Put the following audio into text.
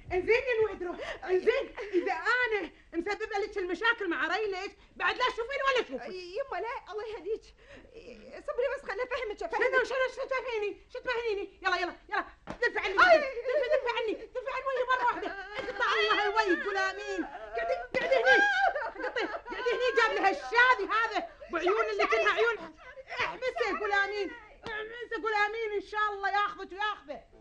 انزين يا الودرو، انزين اذا انا مسببه لك المشاكل مع ريلك بعد لا تشوفين ولا اشوفك. يما لا الله يهديك، صبري بس خليني افهمك شنو تفهميني؟ يلا دفع عني، دفع عني ويا مره واحده. قطع الله الوي قول امين. قعدي هني جاب لها الشاذي هذا بعيون اللي كلها عيون. احبسه قول امين، ان شاء الله ياخذك وياخذه.